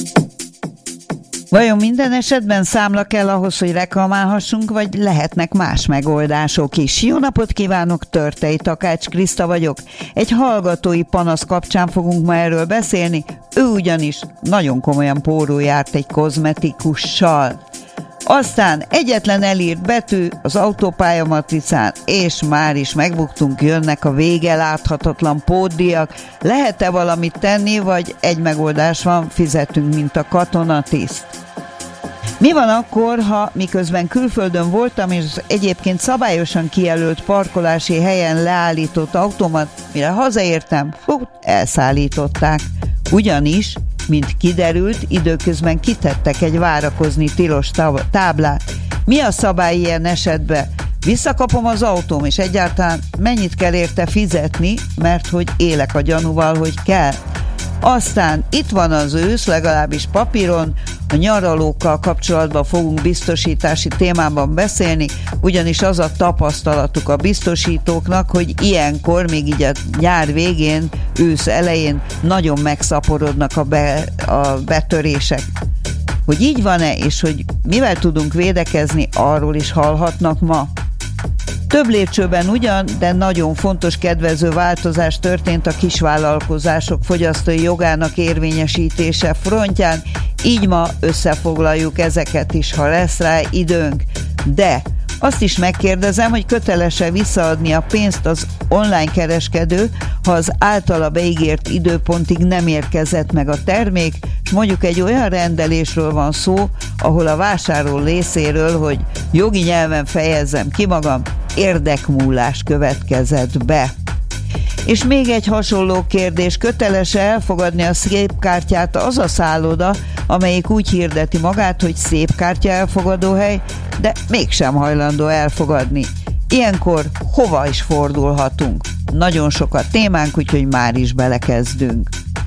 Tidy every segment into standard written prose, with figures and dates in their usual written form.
Vajon minden esetben számla kell ahhoz, hogy reklamálhassunk, vagy lehetnek más megoldások is? Jó napot kívánok, Törtei Takács Kriszta vagyok. Egy hallgatói panasz kapcsán fogunk ma erről beszélni, ő ugyanis nagyon komolyan pórul járt egy kozmetikussal. Aztán egyetlen elírt betű az autópálya matricán, és már is megbuktunk, jönnek a vége láthatatlan pótdíjak. Lehet-e valamit tenni, vagy egy megoldás van, fizetünk, mint a katonatiszt? Mi van akkor, ha miközben külföldön voltam, és az egyébként szabályosan kijelölt parkolási helyen leállított autómat, mire hazaértem, elszállították. Ugyanis, mint kiderült, időközben kitettek egy várakozni tilos táblát. Mi a szabály ilyen esetben? Visszakapom az autóm, és egyáltalán mennyit kell érte fizetni, mert hogy élek a gyanúval, hogy kell. Aztán itt van az ősz, legalábbis papíron, a nyaralókkal kapcsolatban fogunk biztosítási témában beszélni, ugyanis az a tapasztalatuk a biztosítóknak, hogy ilyenkor, még így a nyár végén, ősz elején nagyon megszaporodnak a betörések. Hogy így van-e, és hogy mivel tudunk védekezni, arról is hallhatnak ma. Több lépcsőben ugyan, de nagyon fontos kedvező változás történt a kisvállalkozások fogyasztói jogának érvényesítése frontján, így ma összefoglaljuk ezeket is, ha lesz rá időnk. De azt is megkérdezem, hogy köteles-e visszaadni a pénzt az online kereskedő, ha az általa beígért időpontig nem érkezett meg a termék, és mondjuk egy olyan rendelésről van szó, ahol a vásárló részéről, hogy jogi nyelven fejezzem ki magam, érdekmúlás következett be. És még egy hasonló kérdés, köteles-e elfogadni a szépkártyát az a szálloda, amelyik úgy hirdeti magát, hogy szépkártya elfogadóhely, de mégsem hajlandó elfogadni. Ilyenkor hova is fordulhatunk? Nagyon sok a témánk, úgyhogy már is belekezdünk.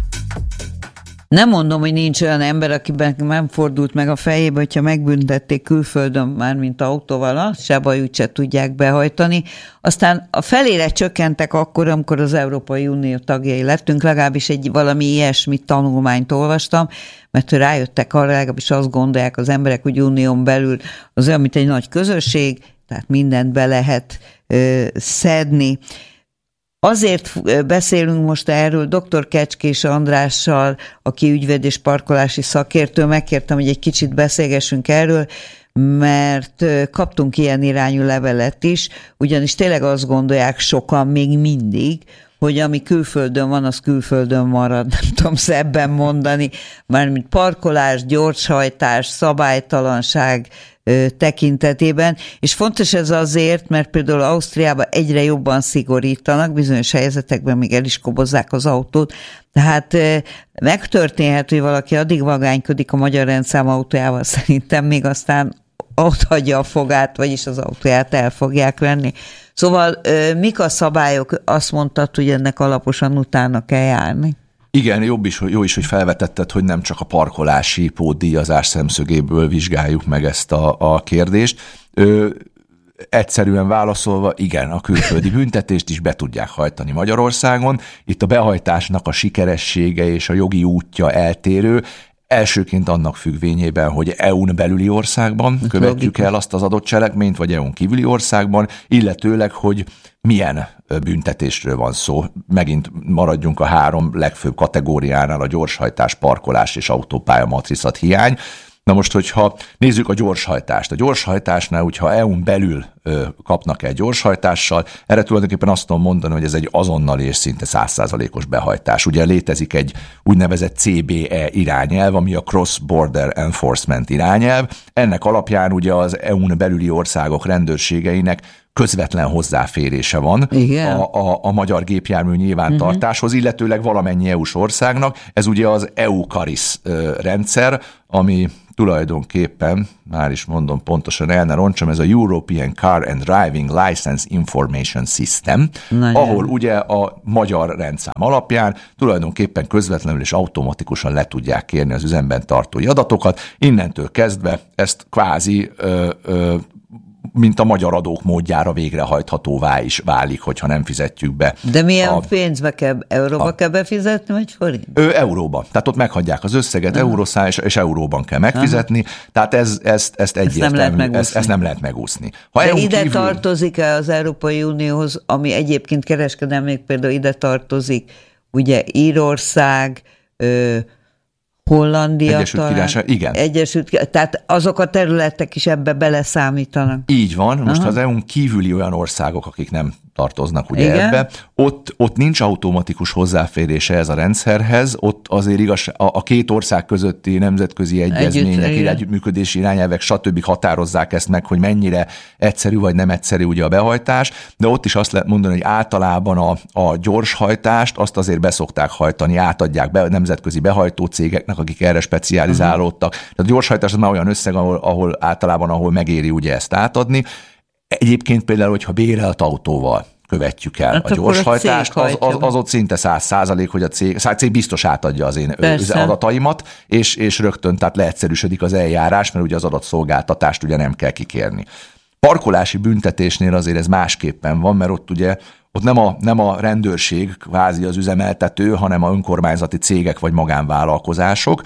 Nem mondom, hogy nincs olyan ember, akiben nem fordult meg a fejébe, hogyha megbüntették külföldön már, mint autóval, se baj, úgyse tudják behajtani. Aztán a felére csökkentek akkor, amikor az Európai Unió tagjai lettünk, legalábbis egy valami ilyesmi tanulmányt olvastam, mert rájöttek arra, legalábbis azt gondolják az emberek, hogy unión belül az olyan, mint egy nagy közösség, tehát mindent be lehet szedni. Azért beszélünk most erről dr. Kecskés Andrással, aki ügyvéd és parkolási szakértő. Megkértem, hogy egy kicsit beszélgessünk erről, mert kaptunk ilyen irányú levelet is, ugyanis tényleg azt gondolják sokan még mindig, hogy ami külföldön van, az külföldön marad. Nem tudom szebben mondani, mármint parkolás, gyorshajtás, szabálytalanság tekintetében, és fontos ez azért, mert például Ausztriában egyre jobban szigorítanak, bizonyos helyzetekben még el is kobozzák az autót, tehát megtörténhet, hogy valaki addig vagánykodik a magyar rendszám autójával, szerintem még aztán ott hagyja a fogát, vagyis az autóját el fogják venni. Szóval mik a szabályok? Azt mondtad, hogy ennek alaposan utána kell járni. Igen, jó is, hogy felvetetted, hogy nem csak a parkolási pótdíjazás szemszögéből vizsgáljuk meg ezt a kérdést. Egyszerűen válaszolva, igen, a külföldi büntetést is be tudják hajtani Magyarországon. Itt a behajtásnak a sikeressége és a jogi útja eltérő. Elsőként annak függvényében, hogy EU-n belüli országban követjük el azt az adott cselekményt, vagy EU-n kívüli országban, illetőleg, hogy milyen büntetésről van szó. Megint maradjunk a 3 legfőbb kategóriánál, a gyorshajtás, parkolás és autópálya matricat hiány. Na most, hogyha nézzük a gyorshajtást. A gyorshajtásnál, hogyha EU-n belül kapnak egy gyorshajtással, erre tulajdonképpen azt tudom mondani, hogy ez egy azonnali és szinte 100%-os behajtás. Ugye létezik egy úgynevezett CBE irányelv, ami a Cross Border Enforcement irányelv. Ennek alapján ugye az EU-n belüli országok rendőrségeinek közvetlen hozzáférése van a magyar gépjármű nyilvántartáshoz, illetőleg valamennyi EU-s országnak. Ez ugye az EU-CARIS rendszer, ami tulajdonképpen, már is mondom pontosan, el ne roncsam, ez a European Car and Driving License Information System, ahol ugye a magyar rendszám alapján tulajdonképpen közvetlenül és automatikusan le tudják kérni az üzemben tartói adatokat. Innentől kezdve ezt kvázi mint a magyar adók módjára végrehajthatóvá is válik, hogyha nem fizetjük be. De milyen pénzbe kell, euróba kell befizetni, vagy forint? Euróban. Tehát ott meghagyják az összeget, eurószám, és euróban kell megfizetni. Tehát ezt egyértelmű, ezt nem lehet megúszni. De ide tartozik-e az Európai Unióhoz, ami egyébként kereskedelmi, például ide tartozik, ugye Írország, Hollandia, Egyesült Királyság, igen. Tehát azok a területek is ebbe beleszámítanak. Így van. Most az EU-n kívüli olyan országok, akik nem tartoznak ugye ebbe, ott nincs automatikus hozzáférése ez a rendszerhez, ott azért igaz, a két ország közötti nemzetközi egyezmények, együttműködési irányelvek, stb. Határozzák ezt meg, hogy mennyire egyszerű vagy nem egyszerű ugye a behajtás, de ott is azt lehet mondani, hogy általában a gyorshajtást azt azért beszokták hajtani, átadják be a nemzetközi behajtó cégeknek, akik erre specializálódtak. Tehát a gyorshajtás az már olyan összeg, ahol megéri ugye ezt átadni. Egyébként például, hogyha bérelt autóval követjük el a gyorshajtást, az ott szinte 100%, hogy a cég biztos átadja az én adataimat, és rögtön tehát leegyszerűsödik az eljárás, mert ugye az adatszolgáltatást ugye nem kell kikérni. Parkolási büntetésnél azért ez másképpen van, mert ott ugye nem a rendőrség kvázi az üzemeltető, hanem a önkormányzati cégek vagy magánvállalkozások.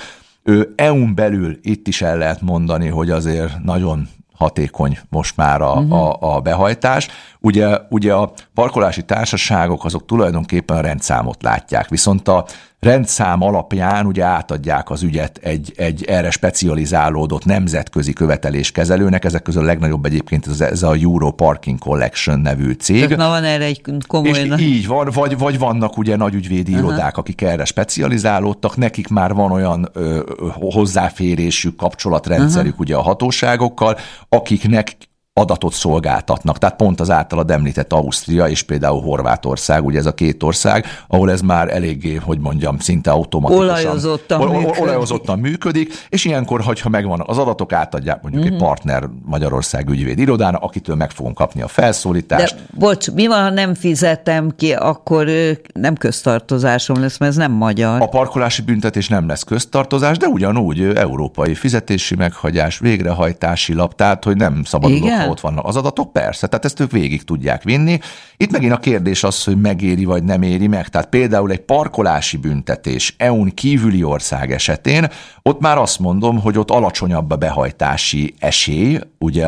EU-n belül itt is el lehet mondani, hogy azért nagyon hatékony most már a behajtás. Ugye a parkolási társaságok azok tulajdonképpen a rendszámot látják, viszont a rendszám alapján ugye átadják az ügyet egy erre specializálódott nemzetközi követeléskezelőnek, ezek közül a legnagyobb egyébként ez a Euro Parking Collection nevű cég. Tehát van erre egy komoly... És így van, vagy vannak ugye nagy ügyvédi irodák, akik erre specializálódtak, nekik már van olyan hozzáférésük, kapcsolatrendszerük ugye a hatóságokkal, akiknek adatot szolgáltatnak. Tehát pont az általad említett Ausztria és például Horvátország, ugye ez a két ország, ahol ez már eléggé, hogy mondjam, szinte automatikusan. Olajozottan működik, és ilyenkor, hogyha megvan az adatok, átadják mondjuk egy partner Magyarország ügyvéd irodának, akitől meg fogunk kapni a felszólítást. De bocs, mi van, ha nem fizetem ki, akkor nem köztartozásom lesz, mert ez nem magyar. A parkolási büntetés nem lesz köztartozás, de ugyanúgy európai fizetési meghagyás, végrehajtási lap, tehát hogy nem szabadulok, ott vannak az adatok, persze, tehát ezt ők végig tudják vinni. Itt megint a kérdés az, hogy megéri vagy nem éri meg. Tehát például egy parkolási büntetés EU-n kívüli ország esetén, ott már azt mondom, hogy ott alacsonyabb a behajtási esély, ugye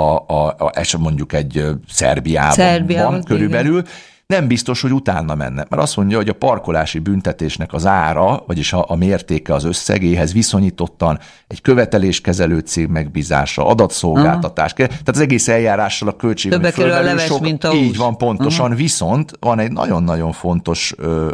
mondjuk egy Szerbiában körülbelül, igen. Nem biztos, hogy utána menne, mert azt mondja, hogy a parkolási büntetésnek az ára, vagyis a mértéke az összegéhez viszonyítottan egy követeléskezelő cég megbízása, adatszolgáltatás, tehát az egész eljárással a költségvetés fölmerül sok, mint a így van pontosan, viszont van egy nagyon-nagyon fontos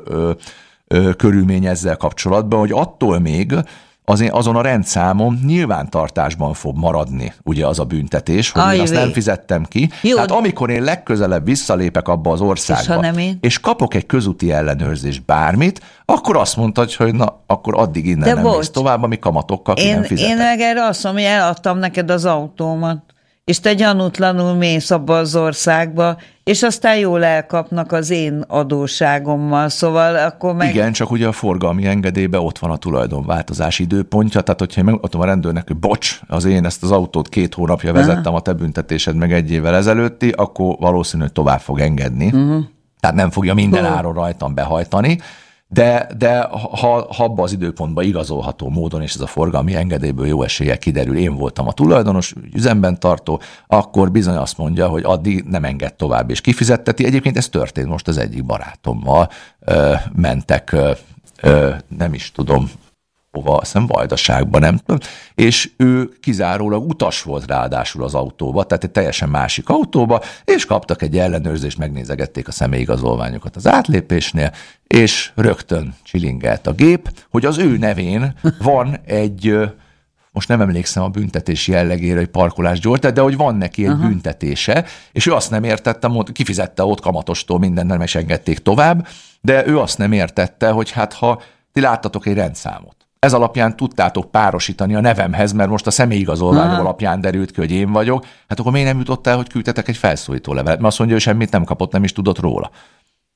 körülmény ezzel kapcsolatban, hogy attól még azon a rendszámon nyilvántartásban fog maradni ugye az a büntetés, hogy én azt nem fizettem ki. Jó. Tehát amikor én legközelebb visszalépek abba az országba, és kapok egy közúti ellenőrzést bármit, akkor azt mondtad, hogy na, akkor addig innen nem mész tovább, ami kamatokkal ki nem fizetek. Én meg erre azt mondom, hogy eladtam neked az autómat, és te gyanútlanul mész abba az országba, és aztán jól elkapnak az én adósságommal, szóval akkor meg... Igen, csak ugye a forgalmi engedélyben ott van a tulajdonváltozási időpontja, tehát hogyha én megmutatom a rendőrnek, hogy bocs, én ezt az autót 2 hónapja vezettem, a te büntetésed meg 1 évvel ezelőtti, akkor valószínű, hogy tovább fog engedni. Tehát nem fogja minden áron rajtam behajtani, de ha abban az időpontban igazolható módon, és ez a forgalmi engedélyből jó eséllyel kiderül, én voltam a tulajdonos, üzemben tartó, akkor bizony azt mondja, hogy addig nem enged tovább, és kifizetteti. Egyébként ez történt most az egyik barátommal, mentek, nem is tudom, hova, azt hiszem Vajdaságban, nem tudom, és ő kizárólag utas volt ráadásul az autóba, tehát egy teljesen másik autóba, és kaptak egy ellenőrzést, megnézegették a személyigazolványokat az átlépésnél, és rögtön csilingelt a gép, hogy az ő nevén van egy, most nem emlékszem a büntetés jellegére, hogy parkolás gyort, de hogy van neki egy büntetése, és ő azt nem értette, kifizette ott kamatostól mindennel, meg engedték tovább, de ő azt nem értette, hogy hát ha ti láttatok egy rendszámot, ez alapján tudtátok párosítani a nevemhez, mert most a személyigazolványom alapján derült ki, hogy én vagyok, hát akkor miért nem jutott el, hogy küldtetek egy felszólító levelet? Mert azt mondja, hogy semmit nem kapott, nem is tudott róla.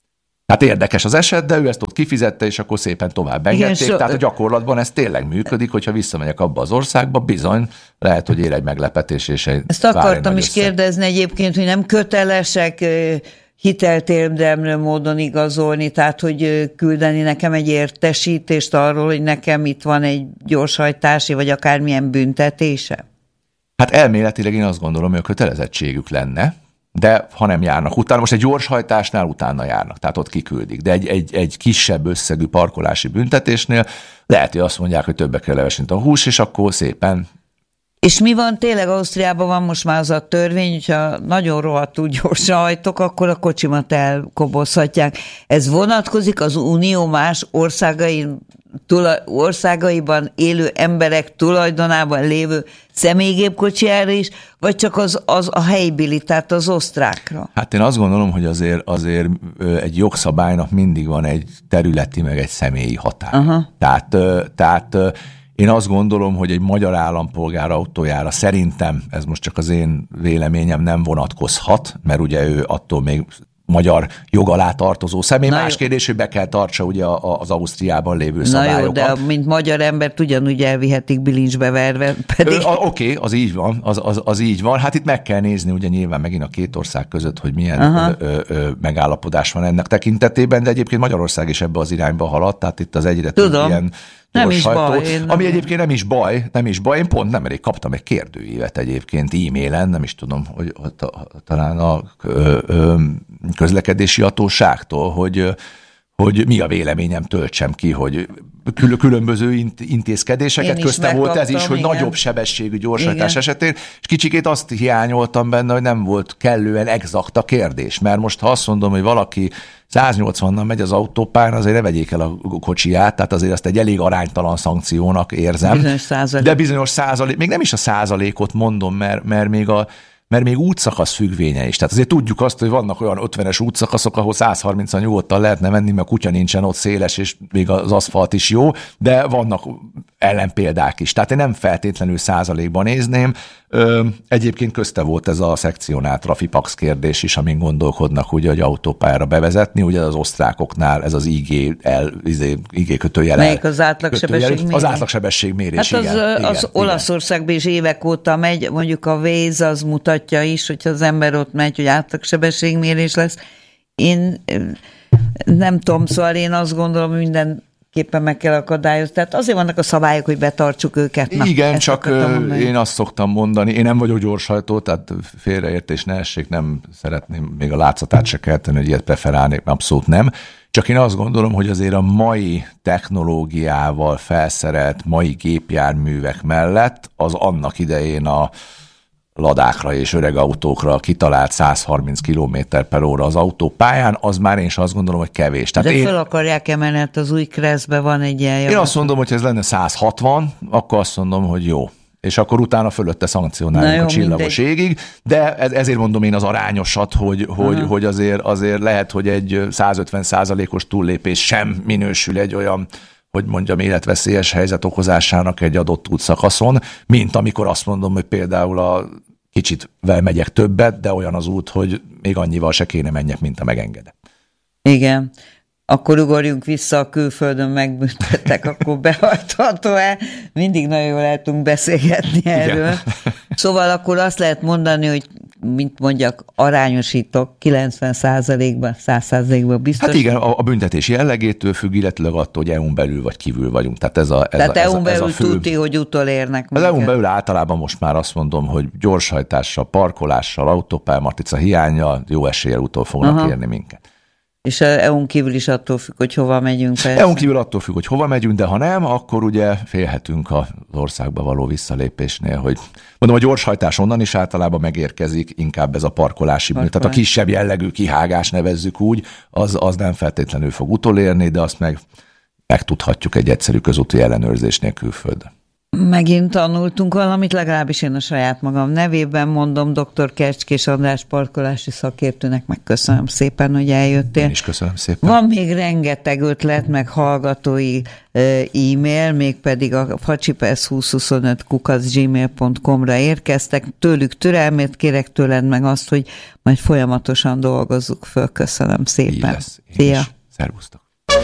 Hát érdekes az eset, de ő ezt ott kifizette, és akkor szépen tovább engedték. Igen, tehát a gyakorlatban ez tényleg működik, hogyha visszamegyek abba az országba, bizony lehet, hogy ér egy meglepetés, és egy ezt akartam is kérdezni egyébként, hogy nem kötelesek hitelt érdemlő módon igazolni, tehát hogy küldeni nekem egy értesítést arról, hogy nekem itt van egy gyorshajtási, vagy akármilyen büntetése? Hát elméletileg én azt gondolom, hogy a kötelezettségük lenne, de ha nem járnak utána, most egy gyorshajtásnál utána járnak, tehát ott kiküldik, de egy kisebb összegű parkolási büntetésnél lehet, hogy azt mondják, hogy többe kell levesni a hús, és akkor szépen. És mi van, tényleg Ausztriában van most már az a törvény, hogyha nagyon rohadtul gyorsan hajtok, akkor a kocsimat elkobozhatják. Ez vonatkozik az Unió más országaiban élő emberek tulajdonában lévő személygépkocsijára is, vagy csak a helybili, tehát az osztrákra? Hát én azt gondolom, hogy azért egy jogszabálynak mindig van egy területi, meg egy személyi határ. Tehát én azt gondolom, hogy egy magyar állampolgár autójára szerintem, ez most csak az én véleményem, nem vonatkozhat, mert ugye ő attól még magyar jog alá tartozó személy. Más kérdés, hogy be kell tartsa ugye az Ausztriában lévő szabályokat. Na jó, de mint magyar embert ugyanúgy elvihetik bilincsbe verve. Pedig... Oké, az így van, az így van. Hát itt meg kell nézni ugye nyilván megint a két ország között, hogy milyen megállapodás van ennek tekintetében, de egyébként Magyarország is ebbe az irányba haladt, tehát itt az egyre több ilyen nem is baj. Ami egyébként nem is baj. Én pont nemrég kaptam egy kérdőívet egyébként e-mailen, nem is tudom, hogy talán a közlekedési hatóságtól, hogy mi a véleményem, töltsem ki, hogy különböző intézkedéseket, közte volt ez is, hogy nagyobb sebességű gyorshajtás esetén, és kicsikét azt hiányoltam benne, hogy nem volt kellően exakt a kérdés, mert most ha azt mondom, hogy valaki 180-nal megy az autópályán, azért ne vegyék el a kocsiját, tehát azért azt egy elég aránytalan szankciónak érzem. Bizonyos százalék. De bizonyos százalék, még nem is a százalékot mondom, mert még útszakasz függvénye is. Tehát azért tudjuk azt, hogy vannak olyan 50-es útszakaszok, ahol 130-an nyugodtan lehetne menni, mert a kutya nincsen ott széles, és még az aszfalt is jó, de vannak ellenpéldák is. Tehát én nem feltétlenül százalékban nézném. Egyébként közte volt ez a szekcionált trafipax kérdés is, amin gondolkodnak ugye, hogy autópályára bevezetni. Ugye az osztrákoknál ez az IG kötőjel. Melyik az átlagsebességmérés? Az átlagsebességmérés, az Olaszországban is évek óta megy, mondjuk a Waze az mutatja is, hogyha az ember ott megy, hogy átlagsebességmérés lesz. Én nem tudom, szóval én azt gondolom, mindenképpen meg kell akadályozni. Tehát azért vannak a szabályok, hogy betartsuk őket. Igen, csak én azt szoktam mondani, én nem vagyok gyorshajtó, tehát félreértés ne essék, nem szeretném még a látszatát se kelteni, hogy ilyet preferálnék, abszolút nem. Csak én azt gondolom, hogy azért a mai technológiával felszerelt mai gépjárművek mellett az annak idején a ladákra és öreg autókra kitalált 130 km/h az autópályán, az már én is azt gondolom, hogy kevés. Tehát de fel akarják emelni, hát az új Crest-ben van egy ilyen javaslat. Én azt mondom, hogy ez lenne 160, akkor azt mondom, hogy jó. És akkor utána fölötte szankcionáljuk a csillagos égig, de ezért mondom én az arányosat, hogy azért lehet, hogy egy 150%-os túllépés sem minősül egy olyan, hogy mondjam, életveszélyes helyzet okozásának egy adott útszakaszon, mint amikor azt mondom, hogy például a kicsit megyek többet, de olyan az út, hogy még annyival se kéne menjek, mint a megengedett. Igen. Akkor ugorjunk vissza, a külföldön megbüntettek, akkor behajtható-e? Mindig nagyon jól lehetünk beszélgetni erről. Igen. Szóval akkor azt lehet mondani, hogy mint mondjak, arányosítok 90%-ban, 100%-ban biztos. Hát igen, a büntetés jellegétől függ, illetve attól, hogy EU-n belül vagy kívül vagyunk. Tehát EU-n belül tudti, hogy utolérnek. Az EU-n belül általában most már azt mondom, hogy gyorshajtással, parkolással, autópályamatrica hiánnyal jó eséllyel utol fognak érni minket. És EU-n kívül is attól függ, hogy hova megyünk. Persze. EU-n kívül attól függ, hogy hova megyünk, de ha nem, akkor ugye félhetünk az országba való visszalépésnél, hogy mondom, a gyorshajtás onnan is általában megérkezik, inkább ez a parkolási bűn. Tehát a kisebb jellegű kihágás, nevezzük úgy, az nem feltétlenül fog utolérni, de azt megtudhatjuk egy egyszerű közúti ellenőrzésnél külföldön. Megint tanultunk valamit, legalábbis én a saját magam nevében mondom, dr. Kecskés András parkolási szakértőnek megköszönöm szépen, hogy eljöttél. Én is köszönöm szépen. Van még rengeteg ötlet, meg hallgatói e-mail, mégpedig a facsipesz2025@gmail.com-ra érkeztek. Tőlük türelmét kérek, tőled meg azt, hogy majd folyamatosan dolgozzuk föl. Köszönöm szépen. Így lesz. Szia! Szervusztok!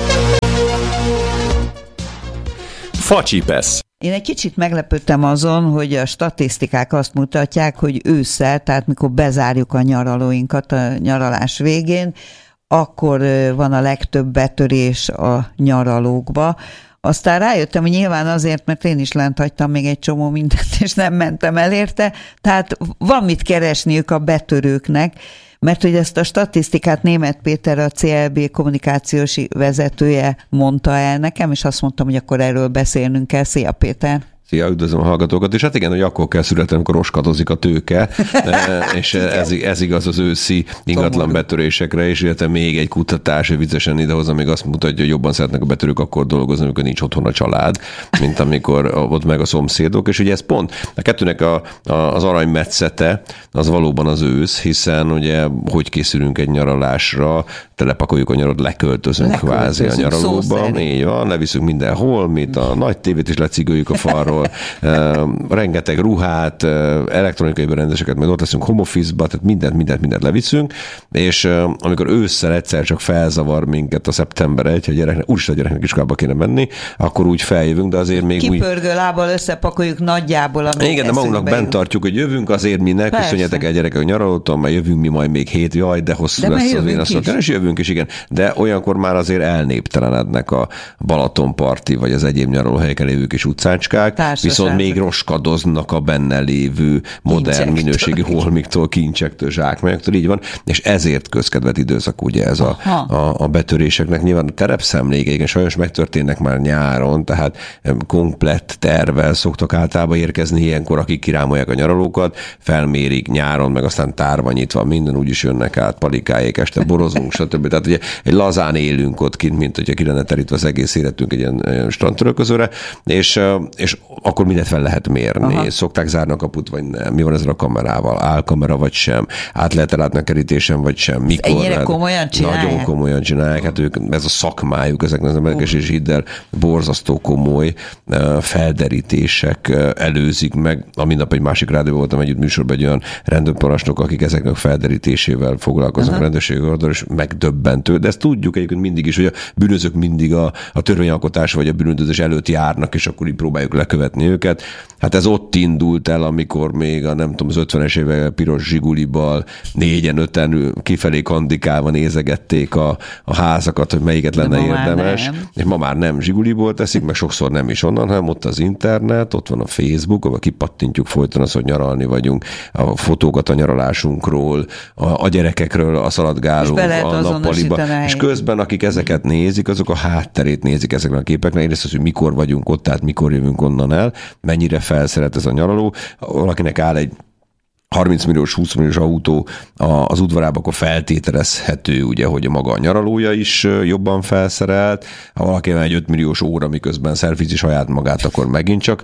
Facsipesz. Én egy kicsit meglepődtem azon, hogy a statisztikák azt mutatják, hogy ősszel, tehát mikor bezárjuk a nyaralóinkat a nyaralás végén, akkor van a legtöbb betörés a nyaralókba. Aztán rájöttem, hogy nyilván azért, mert én is lent hagytam még egy csomó mindent, és nem mentem el érte. Tehát van mit keresniük a betörőknek, mert hogy ezt a statisztikát Németh Péter, a CLB kommunikációs vezetője mondta el nekem, és azt mondtam, hogy akkor erről beszélnünk kell. Szia, Péter! Szia, üdvözlöm a hallgatókat, és hát igen, hogy akkor kell születni, amikor roskadozik a tőke, és ez igaz az őszi ingatlan betörésekre, és illetve még egy kutatás, hogy viccesen idehoz, amíg azt mutatja, hogy jobban szeretnek a betörők akkor dolgozni, amikor nincs otthon a család, mint amikor ott meg a szomszédok, és ugye ez pont a kettőnek az aranymetszete az valóban az ősz, hiszen ugye hogy készülünk egy nyaralásra, telepakoljuk a nyarat, leköltözünk kvázi a nyaralóba, így van, leviszünk minden holmit, a nagy tévét is lecigöljük a falról, rengeteg ruhát, elektronikai berendezéseket, majd ott leszünk home office-ba, tehát mindent leviszünk, és amikor ősszel egyszer csak felzavar minket a szeptember 1, hogy a gyereknek iskolába kéne menni, akkor úgy feljövünk, de azért még kipörgő lábbal összepakoljuk nagyjából, amit igen, de magunknak bent tartjuk, hogy jövünk, azért mi ne köszönjetek el gyerekek a nyaralótól, mert jövünk mi majd még 7, jaj, de hosszú de lesz az én azt és jövünk is, igen, de olyankor már azért elnéptelenednek a Balatonparti vagy az egyéb nyaralóhelyeken lévő kis utcácskák, viszont még roskadoznak a benne lévő modern minőségi holmiktól, kincsektől, zsákmányoktól, így van, és ezért közkedvelt időszak ugye ez a betöréseknek. Nyilván a terepszemlék, igen, sajnos megtörténnek már nyáron, tehát komplett tervvel szoktak általában érkezni ilyenkor, akik kirámolják a nyaralókat, felmérik nyáron, meg aztán tárva nyitva, minden úgyis jönnek át, palikájék, este borozunk, stb. Tehát ugye egy lazán élünk ott kint, mint hogyha ki lenne terítve az egész életünk egy ilyen strandtörölközőre, és akkor mindent fel lehet mérni. Aha. Szokták zárni a kaput, vagy nem? Mi van ezzel a kamerával? Álkamera, vagy sem? Át lehet látni a kerítésen, vagy sem? Mikor? Ennyire komolyan csinálják? Nagyon komolyan csinálják. Hát ők, ez a szakmájuk ezeknek az emberek, és hidd el, borzasztó komoly felderítések előzik meg. A mindnap egy másik rádióban voltam együtt műsorban, egy olyan rendőrparancsnok, akik ezeknek felderítésével foglalkoznak a rendőrségi oldalon, és megdöbbentő. De ezt tudjuk egyébként mindig is, hogy a bűnözők mindig a törvényalkotás vagy a bűnözés előtt járnak, és akkor így próbáljuk lekövetni őket. Hát ez ott indult el, amikor még nem tudom, az 50-es évek piros zsigulival 4-5 kifelé kandikálva nézegették a házakat, hogy melyiket lenne érdemes. És ma már nem zsiguliból teszik, meg sokszor nem is onnan, hanem ott az internet, ott van a Facebook, ahol kipattintjuk folyton azt, hogy nyaralni vagyunk, a fotókat a nyaralásunkról, a gyerekekről, a szaladgálók, a nappaliba. És közben, akik ezeket nézik, azok a hátterét nézik ezeknek a képeknek. Egyrészt az, hogy mikor vagyunk ott, tehát mikor jövünk onnan el, mennyire felszeret ez a nyaraló. Valakinek áll egy 30 milliós, 20 milliós autó az udvarába, akkor feltételezhető, ugye, hogy maga a nyaralója is jobban felszerelt. Ha valaki van egy 5 milliós óra, miközben szelfizi saját magát, akkor megint csak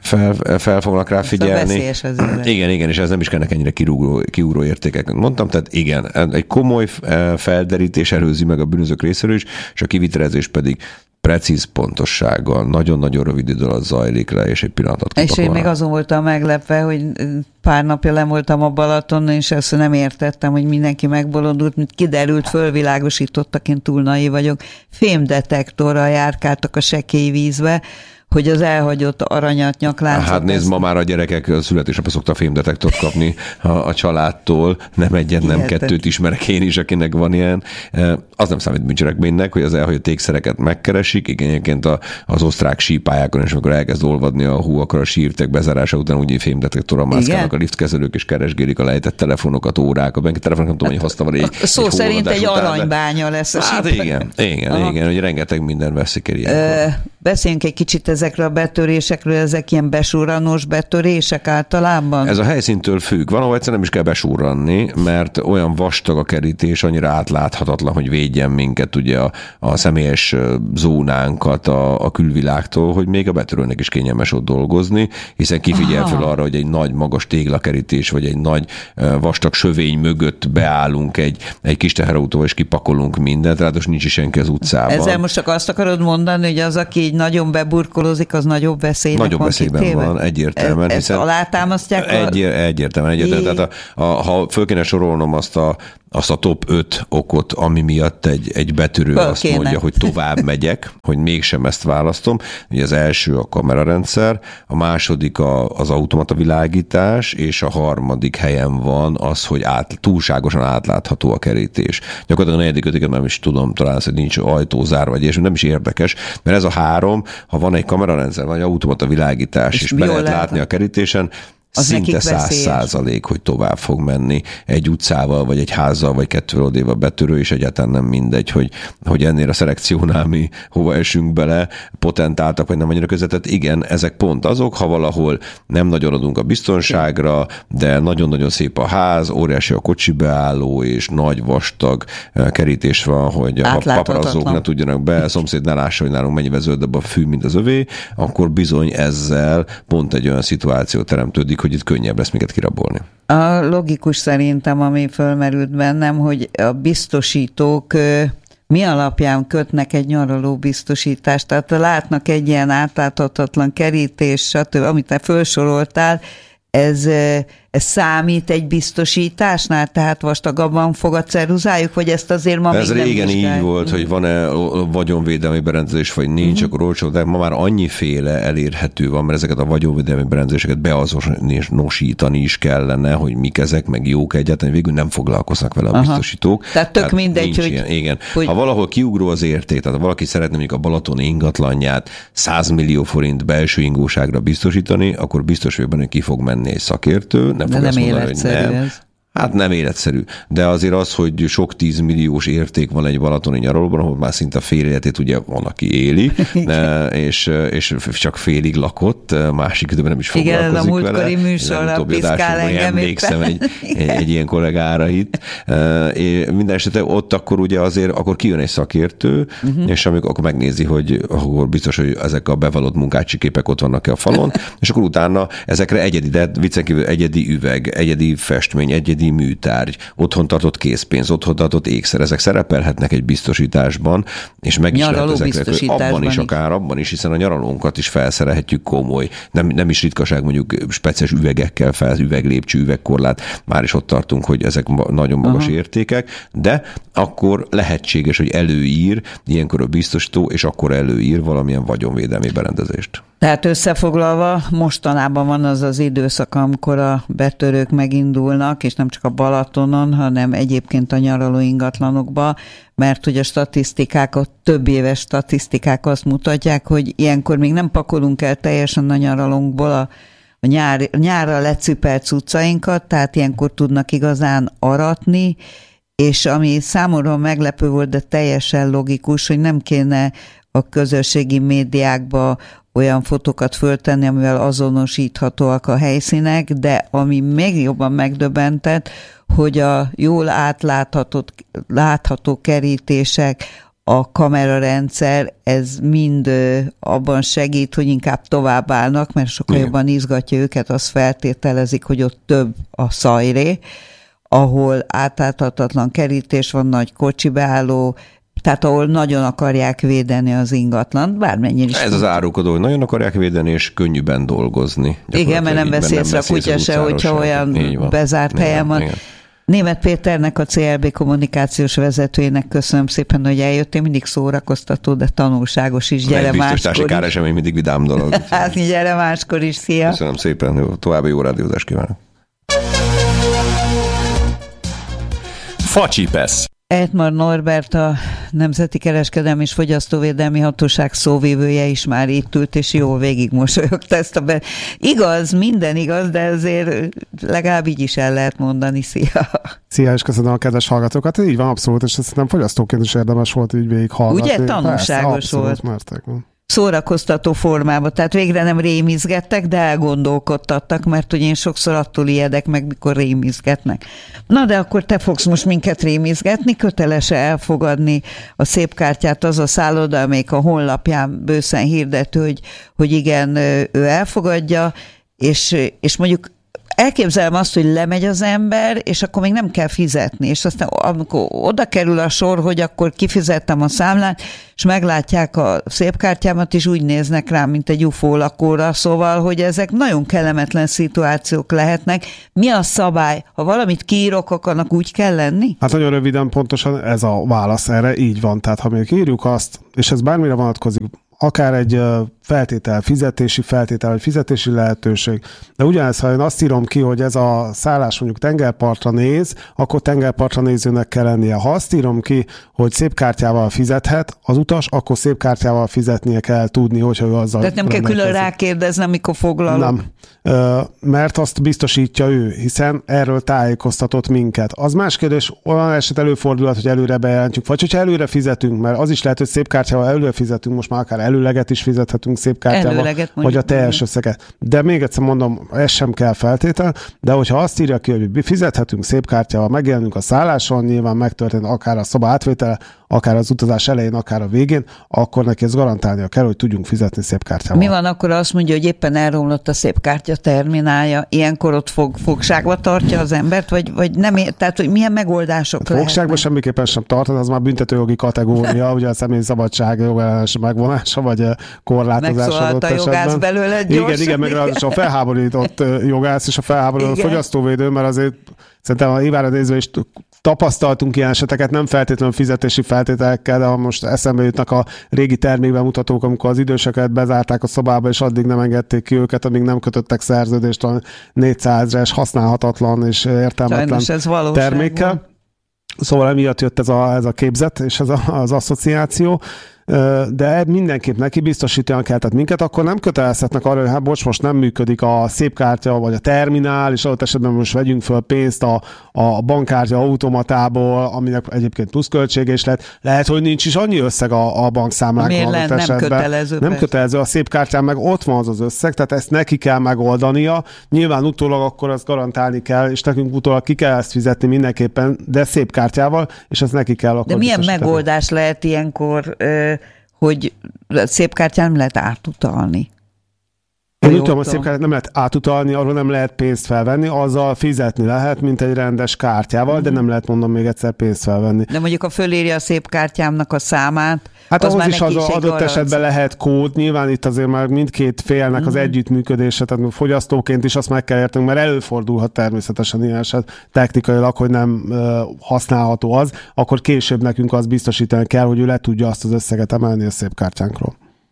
fel fognak rá figyelni. Igen, és ez nem is kellene ennyire kiugró értékek. Mondtam, tehát igen, egy komoly felderítés előzi meg a bűnözők részéről is, és a kivitelezés pedig precíz pontossággal, nagyon-nagyon rövid idő alatt zajlik le, és egy pillanatot kipakolnak. És én még azon voltam meglepve, hogy pár napja lemoltam a Balatonon, és ezt nem értettem, hogy mindenki megbolondult, mint kiderült, fölvilágosítottak, én túl naiv vagyok. Fémdetektorral járkáltak a sekély vízbe, hogy az elhagyott aranyat, nyakláncot... Hát nézd, ma már a gyerekek születésnapra szokta fémdetektort kapni a családtól, nem egyet, nem kettőt ismerek én is, akinek van ilyen. Az nem számít bűncselekménynek, hogy az elhagyott ékszereket megkeresik, igen, egyébként az osztrák sípályákon, és amikor elkezd olvadni a hú, akkor a sírtek bezárása után úgy fémdetektorral mászkálnak a liftkezelők, és keresgélik a lejtett telefonokat, órákat, a telefonok nem tudom, hogy hozta van szó szerint egy aranybánya lesz a síp. Hát igen, hogy rengeteg minden veszik el ilyenkor. Beszéljünk egy kicsit ezekről a betörésekről, ezek ilyen besurranós betörések általában? Ez a helyszíntől függ. Van, ahol egyszerűen nem is kell besurranni, mert olyan vastag a kerítés, annyira átláthatatlan, hogy védjen minket ugye a személyes zónánkat a külvilágtól, hogy még a betörőnek is kényelmes ott dolgozni, hiszen kifigyel föl arra, hogy egy nagy magas téglakerítés, vagy egy nagy vastag sövény mögött beállunk egy kis teherautóval, és kipakolunk mindent, ráadásul nincs is senki az utcában. Ezzel most csak azt akarod mondani, hogy az, aki így nagyon beburkolózik, az nagyobb veszélynek nagyobb van veszélyben kitéve? Van, egyértelműen. Ezt alátámasztják? Egyértelműen. Tehát ha föl kéne sorolnom azt a azt a top 5 okot, ami miatt egy betörő azt mondja, hogy tovább megyek, hogy mégsem ezt választom. Ugye az első a kamerarendszer, a második az automata világítás, és a harmadik helyen van az, hogy túlságosan átlátható a kerítés. Gyakorlatilag a negyedik, ötödik nem is tudom, talán hogy nincs ajtózár, vagy és nem is érdekes, mert ez a három, ha van egy kamerarendszer, vagy automata világítás, és be lehet látni a kerítésen, szinte 100%, hogy tovább fog menni egy utcával, vagy egy házzal, vagy kettővel odébb a betörő, és egyáltalán nem mindegy, hogy ennél a szelekciónál mi hova esünk bele, potentáltak, vagy nem annyira közvetett. Igen, ezek pont azok, ha valahol nem nagyon adunk a biztonságra, de nagyon-nagyon szép a ház, óriási a kocsi beálló, és nagy vastag kerítés van, hogy a paparazzók ne tudjanak be, a szomszéd ne lássa, hogy nálunk mennyivel zöldebb a fű, mint az övé, akkor bizony ezzel pont egy olyan szituáció teremtődik, hogy itt könnyebb lesz minket kirabolni. A logikus szerintem, ami fölmerült bennem, hogy a biztosítók mi alapján kötnek egy nyaraló biztosítást. Tehát látnak egy ilyen átláthatatlan kerítés, stb., amit te felsoroltál, ez számít egy biztosításnál? Tehát vastagabban fog a ceruzájuk, vagy ezt azért ma ez még nem régen így volt, hogy van-e vagyonvédelmi berendezés, vagy nincs, akkor olcsó, de ma már annyiféle elérhető van, mert ezeket a vagyonvédelmi berendezéseket beazonosítani is kellene, hogy mik ezek, meg jók egyáltalán, végül nem foglalkoznak vele a biztosítók. Tehát tök mindegy, hogy... Ilyen. Igen. Ha valahol kiugró az érték, tehát ha valaki szeretne mondjuk a Balaton ingatlanját 100 millió forint belső ingóságra biztosítani, akkor biztos vagyok benne, hogy ki fog menni egy szakértő, de nem életszerű ez. Hát nem életszerű, de azért az, hogy sok 10 milliós érték van egy balatoni nyaralóban, ahol már szinte fél életét ugye van, aki éli, és csak félig lakott, másik időben nem is foglalkozik vele. Igen, a múltkori műsorra piszkál engem. Emlékszem egy ilyen kollégára itt. Minden esetre ott akkor ugye azért, akkor kijön egy szakértő, és akkor megnézi, hogy akkor biztos, hogy ezek a bevallott munkácsi képek ott vannak-e a falon, és akkor utána ezekre egyedi, de viccen kívül egyedi üveg, egyedi festmény, egyedi műtárgy, otthon tartott készpénz, otthon tartott ékszer, ezek szerepelhetnek egy biztosításban, és meg is lehet ezekre, abban is, akár abban is, hiszen a nyaralónkat is felszerelhetjük komoly, nem is ritkaság mondjuk speciális üvegekkel üveglépcső, üvegkorlát, már is ott tartunk, hogy ezek nagyon magas értékek, de akkor lehetséges, hogy előír ilyenkor a biztosító, és akkor előír valamilyen vagyonvédelmi berendezést. Tehát összefoglalva, mostanában van az az időszak, amikor a betörők megindulnak, és nem csak a Balatonon, hanem egyébként a nyaraló ingatlanokba, mert hogy a statisztikák, a több éves statisztikák azt mutatják, hogy ilyenkor még nem pakolunk el teljesen a nyaralónkból a nyárra lecipelt cuccainkat, tehát ilyenkor tudnak igazán aratni, és ami számomra meglepő volt, de teljesen logikus, hogy nem kéne a közösségi médiákba olyan fotókat föltenni, amivel azonosíthatóak a helyszínek, de ami még jobban megdöbbentett, hogy a jól látható kerítések, a kamerarendszer, ez mind abban segít, hogy inkább tovább állnak, mert sokkal jobban izgatja őket, azt feltételezik, hogy ott több a szajré, ahol átláthatatlan kerítés van, nagy kocsibeálló, tehát ahol nagyon akarják védeni az ingatlant, bármennyire is. Ez az árulkodó, hogy nagyon akarják védeni, és könnyűben dolgozni. Igen, mert nem beszélsz a kutya se, hogyha olyan bezárt helyen van. Németh Péternek, a CLB kommunikációs vezetőjének köszönöm szépen, hogy eljöttél, mindig szórakoztató, de tanulságos is. Gyere máskor is. Biztosítási káresemény mindig vidám dolog. Hát gyere máskor is, szia! Köszönöm szépen, további jó rádiózást kívánok! Facsipesz. Ejtmar Norbert, a Nemzeti Kereskedelmi és Fogyasztóvédelmi Hatóság szóvivője is már itt ült, és jól végigmosolyogta ezt Igaz, minden igaz, de azért legalább így is el lehet mondani. Szia! Szia, és köszönöm a kedves hallgatókat. Így van, abszolút, és szerintem fogyasztóként is érdemes volt így végighallgatni. Ugye? Tanulságos volt. Mertek, szórakoztató formában, tehát végre nem rémizgettek, de elgondolkodtattak, mert ugye én sokszor attól ijedek meg, mikor rémizgetnek. Na de akkor te fogsz most minket rémizgetni, köteles elfogadni a szép kártyát az a szálloda, amelyik a honlapján bőszen hirdető, hogy igen, ő elfogadja, és mondjuk elképzelem azt, hogy lemegy az ember, és akkor még nem kell fizetni, és aztán amikor oda kerül a sor, hogy akkor kifizettem a számlát, és meglátják a szép kártyámat, és úgy néznek rám, mint egy UFO lakóra, szóval, hogy ezek nagyon kellemetlen szituációk lehetnek. Mi a szabály? Ha valamit kiírok, akkor annak úgy kell lenni? Hát nagyon röviden pontosan ez a válasz erre, így van. Tehát ha még írjuk azt, és ez bármire vonatkozik, akár egy fizetési feltétel, vagy fizetési lehetőség. De ugyanez, ha én azt írom ki, hogy ez a szállás mondjuk tengerpartra néz, akkor tengerpartra nézőnek kell lennie. Ha azt írom ki, hogy szép kártyával fizethet az utas, akkor szép kártyával fizetnie kell tudni, hogyha ő azzal... Tehát nem kell külön rákérdezni, amikor foglalok? Nem, mert azt biztosítja ő, hiszen erről tájékoztatott minket. Az más kérdés, olyan eset előfordulhat, hogy előre bejelentjük, vagy hogyha előre fizetünk, mert az is lehet, hogy szép kártyával előre fizetünk, most már akár előleget is fizethetünk szép kártyával, vagy a teljes összeget. De még egyszer mondom, ez sem kell feltétel, de hogyha azt írja ki, hogy fizethetünk szép kártyával, megjelenünk a szálláson, nyilván megtörtént akár a szoba átvétele, akár az utazás elején, akár a végén, akkor neki ezt garantálnia kell, hogy tudjunk fizetni szép kártyával. Mi van akkor, azt mondja, hogy éppen elromlott a szép kártya terminálja, ilyenkor ott fogságba tartja az embert, vagy nem, tehát hogy milyen megoldások lehetnek? Fogságba semmiképpen sem tarthat, az már büntetőjogi kategória, ugye a személy szabadság jogellenes megvonása, vagy korlátozás adott esetben. Megszólalt a jogász belőle gyorsan. Igen, meg ráadásul a felháborított jogász és a felháborított fogyasztóvédő, mert azért szerintem a Ivára nézve is tapasztaltunk ilyen eseteket, nem feltétlenül fizetési feltételekkel, de ha most eszembe jutnak a régi termékbemutatók, amikor az időseket bezárták a szobába, és addig nem engedték ki őket, amíg nem kötöttek szerződést a 400 ezres használhatatlan és értelmetlen termékkel. Szóval emiatt jött ez a képzet és ez az asszociáció. De mindenképp neki biztosítani kell, tehát minket akkor nem kötelezhetnek arra, hogy hát bocs, most nem működik a szép kártya, vagy a terminál, és adott esetben most vegyünk föl pénzt a bankkártya automatából, aminek egyébként pluszköltsége is lehet, hogy nincs is annyi összeg a bankszámlákon adott esetben. Nem kötelező. Nem kötelező, a szép kártyán meg ott van az összeg, tehát ezt neki kell megoldania. Nyilván utólag akkor azt garantálni kell, és nekünk utólag ki kell ezt fizetni mindenképpen, de szép kártyával, és ezt neki kell akkor. De milyen megoldás lehet ilyenkor, hogy szép kártyán nem lehet átutalni? Én úgy tudom, a szép kártyát nem lehet átutalni, arról nem lehet pénzt felvenni, azzal fizetni lehet, mint egy rendes kártyával, de nem lehet, mondom még egyszer, pénzt felvenni. De mondjuk, ha fölírja a szép kártyámnak a számát, hát ahhoz is az adott esetben lehet kód, nyilván itt azért már mindkét félnek az együttműködése, tehát fogyasztóként is azt meg kell értenünk, mert előfordulhat természetesen ilyen eset technikailag, hogy nem használható az, akkor később nekünk azt biztosítani kell, hogy ő le tudja azt az összeget emelni a szép kártyánkról.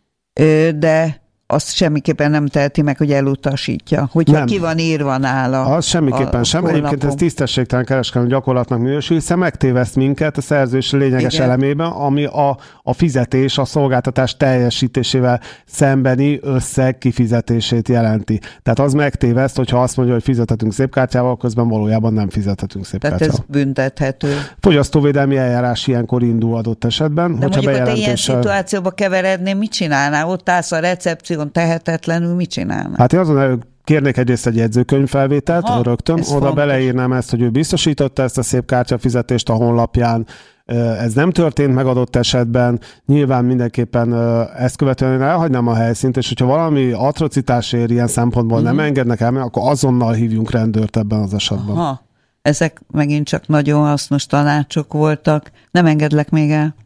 De azt semmiképpen nem teheti meg, hogy elutasítja, hogyha ki van írva nála. Az semmiképpen sem. Egyébként ez tisztességtelen kereskedelmi gyakorlatnak minősül, hiszen megtéveszt minket a szerződés lényeges elemében, ami a fizetés, a szolgáltatás teljesítésével szembeni összeg kifizetését jelenti. Tehát az megtéveszt, hogyha azt mondja, hogy fizethetünk szép kártyával, közben valójában nem fizethetünk szép kártyával. Tehát ez büntethető. Fogyasztóvédelmi eljárás ilyenkor indul adott esetben. De mondjuk, ha te ilyen szituációba keverednél, mit csinálnál? Ott állsz a recepció, tehetetlenül mit csinálnak? Hát én azon kérnék egyrészt egy jegyzőkönyvfelvételt rögtön, oda beleírnám ezt, hogy ő biztosította ezt a szép kártyafizetést a honlapján, ez nem történt meg adott esetben, nyilván mindenképpen ezt követően én elhagynám a helyszínt, és hogyha valami atrocitás ér ilyen szempontból nem engednek el, akkor azonnal hívjunk rendőrt ebben az esetben. Aha. Ezek megint csak nagyon hasznos tanácsok voltak. Nem engedlek még el.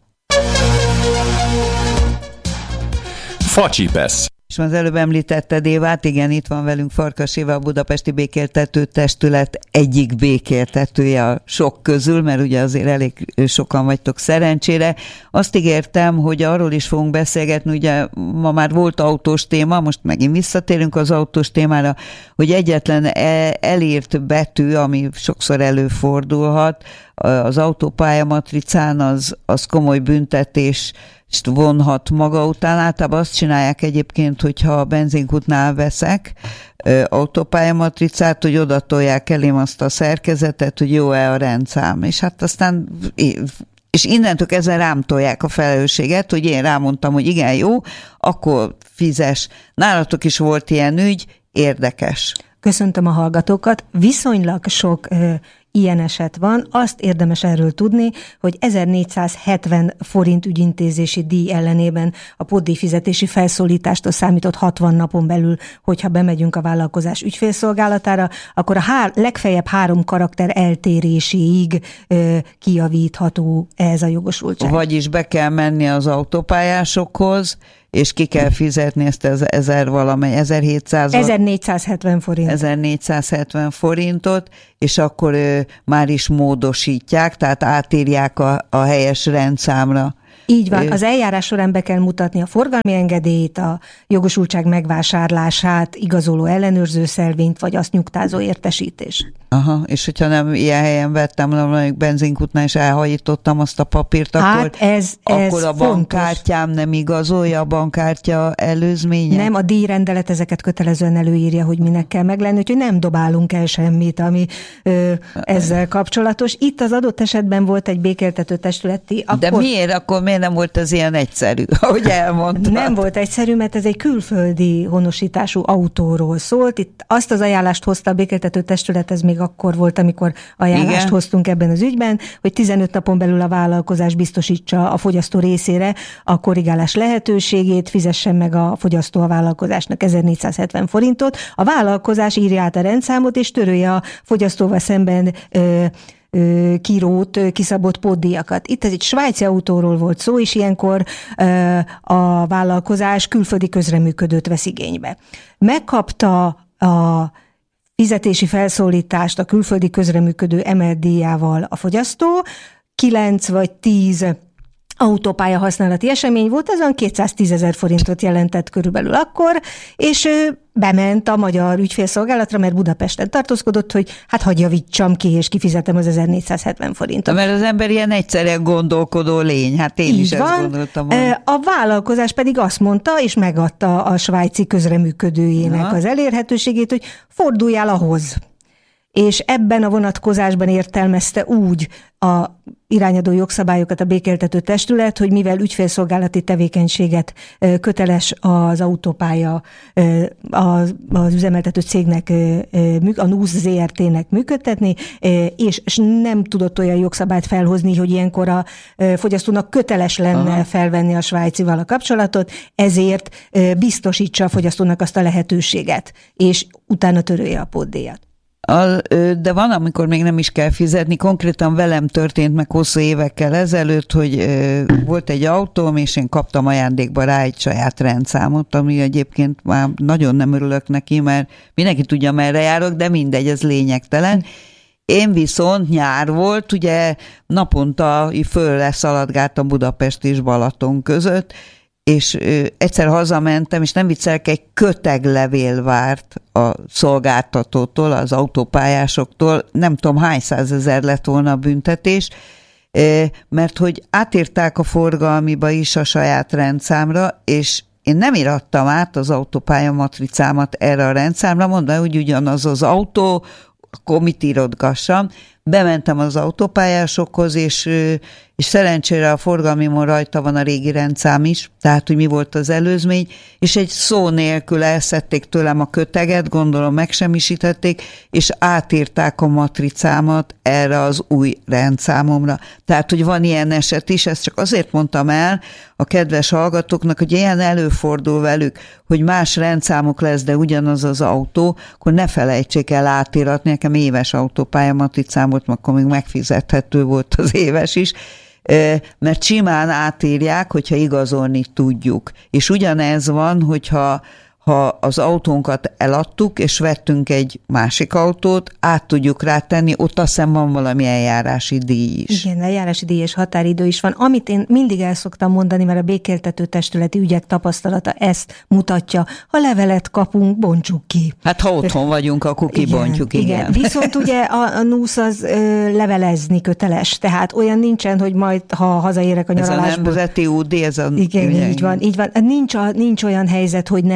Facsipesz. És az előbb említetted Évát, igen, itt van velünk Farkas Éva, a Budapesti Békéltető Testület egyik békéltetője a sok közül, mert ugye azért elég sokan vagytok szerencsére. Azt ígértem, hogy arról is fogunk beszélgetni, ugye ma már volt autós téma, most megint visszatérünk az autós témára, hogy egyetlen elírt betű, ami sokszor előfordulhat, az autópályamatricán az komoly büntetés vonhat maga után. Általában azt csinálják egyébként, hogyha a benzinkútnál veszek autópályamatricát, hogy oda tolják elém azt a szerkezetet, hogy jó-e a rendszám. És hát aztán és innentől kezdve rám tolják a felelősséget, hogy én rámondtam, hogy igen, jó, akkor fizes. Nálatok is volt ilyen ügy, érdekes. Köszöntöm a hallgatókat. Viszonylag sok ilyen eset van. Azt érdemes erről tudni, hogy 1470 forint ügyintézési díj ellenében a pótdíj fizetési felszólítástól számított 60 napon belül, hogyha bemegyünk a vállalkozás ügyfélszolgálatára, akkor a legfeljebb 3 karakter eltéréséig kijavítható ez a jogosultság. Vagyis be kell menni az autópályásokhoz, és ki kell fizetni ezt az 1470 forint. 1470 forintot, és akkor már is módosítják, tehát átírják a helyes rendszámra. Így van, az eljárás során be kell mutatni a forgalmi engedélyt, a jogosultság megvásárlását, igazoló ellenőrző szelvényt, vagy azt nyugtázó értesítést. Aha, és hogyha nem ilyen helyen vettem, mondjuk benzinkútnál, és elhajítottam azt a papírt, akkor, akkor a bankkártyám nem igazolja a bankkártya előzménye? Nem, a díjrendelet ezeket kötelezően előírja, hogy minek kell meglenni, úgyhogy nem dobálunk el semmit, ami ezzel kapcsolatos. Itt az adott esetben volt egy békéltető testületi... De miért? Akkor miért nem volt ez ilyen egyszerű, ahogy elmondtad? Nem volt egyszerű, mert ez egy külföldi honosítású autóról szólt. Itt azt az ajánlást hozta a békéltető testület, ez még akkor volt, amikor ajánlást hoztunk ebben az ügyben, hogy 15 napon belül a vállalkozás biztosítsa a fogyasztó részére a korrigálás lehetőségét, fizessen meg a fogyasztó a vállalkozásnak 1470 forintot. A vállalkozás írja át a rendszámot, és törölje a fogyasztóval szemben kiszabott pótdíjakat. Itt ez egy svájci autóról volt szó, és ilyenkor a vállalkozás külföldi közreműködőt vesz igénybe. Megkapta a fizetési felszólítást a külföldi közreműködő emelt díjával a fogyasztó, 9 vagy 10 autópálya használati esemény volt, ez olyan 210 000 forintot jelentett körülbelül akkor, és bement a magyar ügyfélszolgálatra, mert Budapesten tartózkodott, hogy hát hadd javítsam ki, és kifizetem az 1470 forintot. Mert az ember ilyen egyszerűen gondolkodó lény, hát én is ezt gondoltam. A vállalkozás pedig azt mondta, és megadta a svájci közreműködőjének az elérhetőségét, hogy forduljál ahhoz. És ebben a vonatkozásban értelmezte úgy a irányadó jogszabályokat a békéltető testület, hogy mivel ügyfélszolgálati tevékenységet köteles az autópálya az üzemeltető cégnek, a NUSZ ZRT-nek működtetni, és nem tudott olyan jogszabályt felhozni, hogy ilyenkor a fogyasztónak köteles lenne felvenni a svájcival a kapcsolatot, ezért biztosítsa a fogyasztónak azt a lehetőséget, és utána törölje a pótdíjat. De van, amikor még nem is kell fizetni. Konkrétan velem történt meg hosszú évekkel ezelőtt, hogy volt egy autóm, és én kaptam ajándékba rá egy saját rendszámot, ami egyébként már nagyon nem örülök neki, mert mindenki tudja, merre járok, de mindegy, ez lényegtelen. Én viszont nyár volt, ugye naponta föl szaladgáltam Budapest és Balaton között, és egyszer hazamentem, és nem viccelek, egy köteglevél várt a szolgáltatótól, az autópályásoktól, nem tudom hány 100 000 lett volna a büntetés, mert hogy átírták a forgalmiba is a saját rendszámra, és én nem írattam át az autópálya matricámat erre a rendszámra, mondom, hogy ugyanaz az autó, akkor mit írodgassam. Bementem az autópályásokhoz, és szerencsére a forgalmimon rajta van a régi rendszám is, tehát, hogy mi volt az előzmény, és egy szó nélkül elszedték tőlem a köteget, gondolom megsemmisítették, és átírták a matricámat erre az új rendszámomra. Tehát, hogy van ilyen eset is, ezt csak azért mondtam el a kedves hallgatóknak, hogy ilyen előfordul velük, hogy más rendszámuk lesz, de ugyanaz az autó, akkor ne felejtsék el átíratni, nekem éves autópálya matricám volt, akkor még megfizethető volt az éves is, mert simán átírják, hogyha igazolni tudjuk. És ugyanez van, hogyha az autónkat eladtuk, és vettünk egy másik autót, át tudjuk rátenni, ott azt hiszem van valami eljárási díj is. Igen, eljárási díj és határidő is van. Amit én mindig el szoktam mondani, mert a békéltető testületi ügyek tapasztalata ezt mutatja. Ha levelet kapunk, bontsuk ki. Hát ha otthon vagyunk, akkor kibontjuk, igen. Viszont ugye a NUSZ az levelezni köteles, tehát olyan nincsen, hogy majd, ha hazaérek a nyaralásból. Ez a nemzeti útdíj, ez a... Igen, így van. Nincs olyan helyzet, hogy ne olvas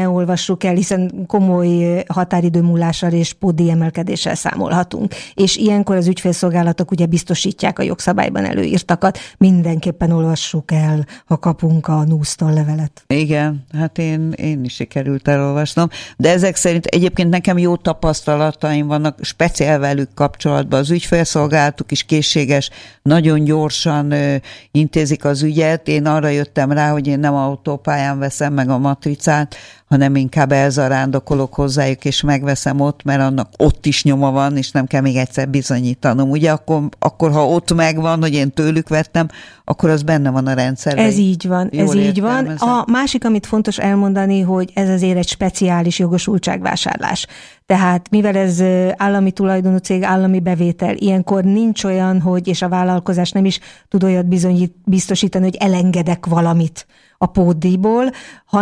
olvassuk el, hiszen komoly határidő múlással és pótdíj emelkedéssel számolhatunk. És ilyenkor az ügyfélszolgálatok ugye biztosítják a jogszabályban előírtakat. Mindenképpen olvassuk el, ha kapunk a NUSZ-tól levelet. Igen, hát én is sikerült elolvasnom, de ezek szerint egyébként nekem jó tapasztalataim vannak, speciál velük kapcsolatban. Az ügyfélszolgálatuk is készséges, nagyon gyorsan intézik az ügyet. Én arra jöttem rá, hogy én nem autópályán veszem meg a matricát, hanem inkább elzarándokolok hozzájuk, és megveszem ott, mert annak ott is nyoma van, és nem kell még egyszer bizonyítanom. Ugye akkor ha ott megvan, hogy én tőlük vettem, akkor az benne van a rendszerben. Ez így van, ez így van. A másik, amit fontos elmondani, hogy ez azért egy speciális jogosultságvásárlás. Tehát mivel ez állami tulajdonú cég, állami bevétel, ilyenkor nincs olyan, hogy, és a vállalkozás nem is tud olyat biztosítani, hogy elengedek valamit a pótdíjból,